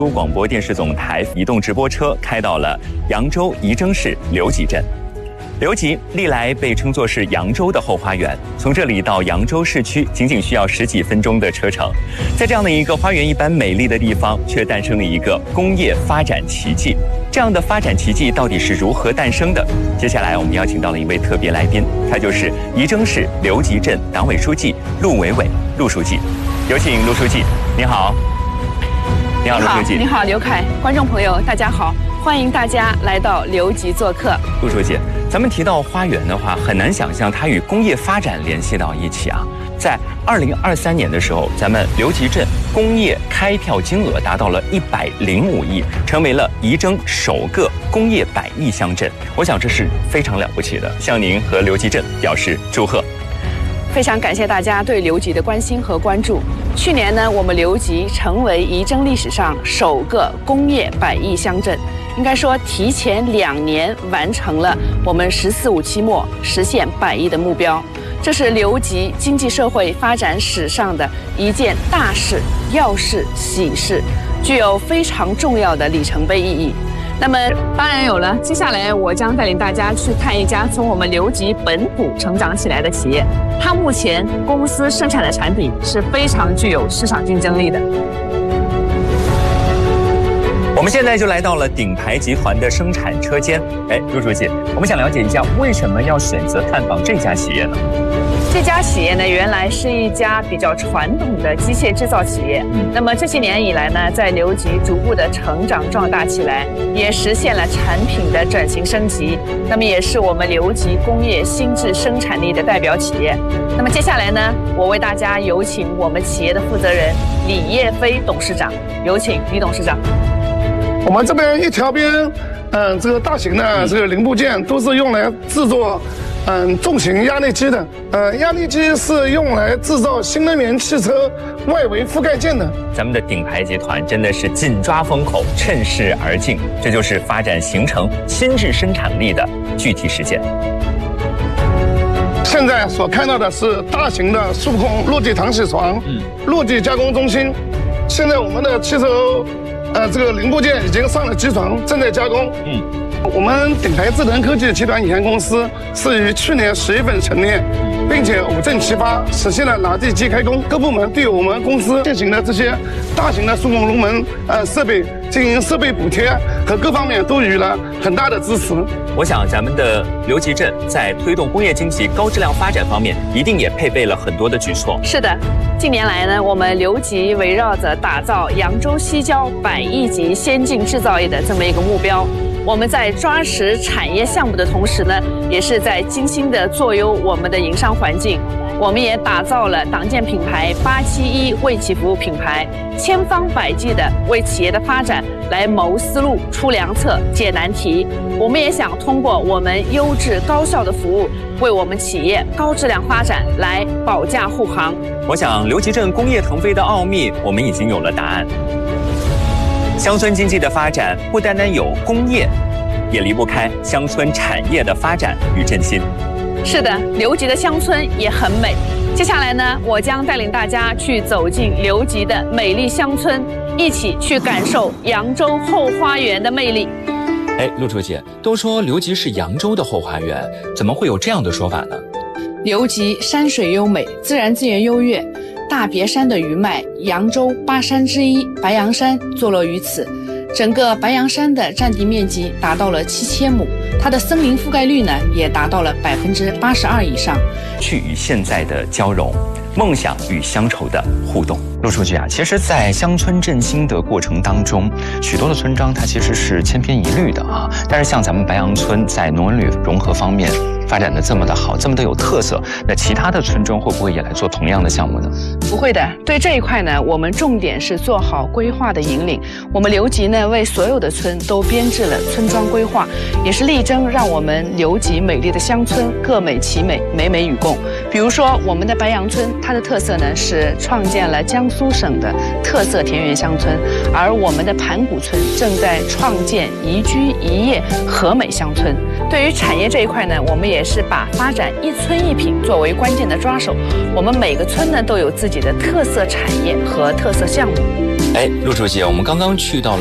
广播电视总台移动直播车开到了扬州仪征市刘集镇。刘集历来被称作是扬州的后花园，从这里到扬州市区仅仅需要10几分钟的车程。在这样的一个花园一般美丽的地方，却诞生了一个工业发展奇迹。这样的发展奇迹到底是如何诞生的？接下来我们邀请到了一位特别来宾，他就是仪征市刘集镇党委书记陆伟伟，陆书记。有请陆书记。你好。你好，陆书记。 你好，刘凯。观众朋友，大家好，欢迎大家来到刘集做客。 陆书记，咱们提到花园的话，很难想象它与工业发展联系到一起啊。在2023年的时候，咱们刘集镇工业开票金额达到了105亿，成为了仪征首个工业100亿乡镇。我想这是非常了不起的，向您和刘集镇表示祝贺。 非常感谢大家对刘集的关心和关注。去年呢，我们刘集成为仪征历史上首个工业100亿乡镇，应该说提前2年完成了我们“十四五”期末实现100亿的目标。这是刘集经济社会发展史上的一件大事、要事、喜事，具有非常重要的里程碑意义。那么当然有了，接下来我将带领大家去看一家从我们刘集本土成长起来的企业，它目前公司生产的产品是非常具有市场竞争力的。 我们现在就来到了鼎牌集团的生产车间。陆书记，我们想了解一下，为什么要选择探访这家企业呢？ 这家企业呢，原来是一家比较传统的机械制造企业。那么这些年以来呢，在刘集逐步的成长壮大起来，也实现了产品的转型升级。那么也是我们刘集工业新质生产力的代表企业。那么接下来呢，我为大家有请我们企业的负责人李业飞董事长，有请李董事长。 我们这边一条边，这个大型的这个零部件都是用来制作。重型压力机的，压力机是用来制造新能源汽车外围覆盖件的。 咱们的鼎牌集团真的是紧抓风口，趁势而进，这就是发展形成新质生产力的具体实践。 现在所看到的是大型的数控落地糖洗床，落地加工中心。现在我们的汽车，这个零部件已经上了机床，正在加工。我们鼎牌智能科技集团有限公司是于去年10月份成立，并且5证齐发，实现了拿地机开工。各部门对我们公司现行的这些大型的数控龙门设备进行设备补贴和各方面都予了很大的支持。 我想咱们的刘集镇在推动工业经济高质量发展方面，一定也配备了很多的举措。 是的，近年来呢，我们刘集围绕着打造扬州西郊100亿级先进制造业的这么一个目标。我们在抓实产业项目的同时呢，也是在精心的做优我们的营商环境。我们也打造了党建品牌871为企服务品牌，千方百计的为企业的发展来谋思路、出良策、解难题。我们也想通过我们优质高效的服务，为我们企业高质量发展来保驾护航。 我想刘集镇工业腾飞的奥秘，我们已经有了答案。乡村经济的发展不单单有工业，也离不开乡村产业的发展与振兴。 是的，刘集的乡村也很美。接下来呢，我将带领大家去走进刘集的美丽乡村，一起去感受扬州后花园的魅力。 陆书记，都说刘集是扬州的后花园，怎么会有这样的说法呢？ 刘集山水优美，自然资源优越，大别山的余脉，扬州8山之一白杨山坐落于此。整个白杨山的占地面积达到了7000亩，它的森林覆盖率呢也达到了82%以上。 去与现在的交融，梦想与乡愁的互动。陆书记啊，其实，在乡村振兴的过程当中，许多的村庄它其实是千篇一律的啊。但是像咱们白杨村在农文旅融合方面发展的这么的好，这么的有特色，那其他的村庄会不会也来做同样的项目呢？ 不会的，对这一块呢，我们重点是做好规划的引领。我们刘集呢，为所有的村都编制了村庄规划，也是力争让我们刘集美丽的乡村各美其美，美美与共。比如说，我们的白杨村，它的特色呢是创建了江苏省的特色田园乡村，而我们的盘古村正在创建宜居宜业和美乡村。对于产业这一块呢，我们也是把发展一村一品作为关键的抓手。我们每个村呢都有自己的特色产业和特色项目。 哎，陆书记，我们刚刚去到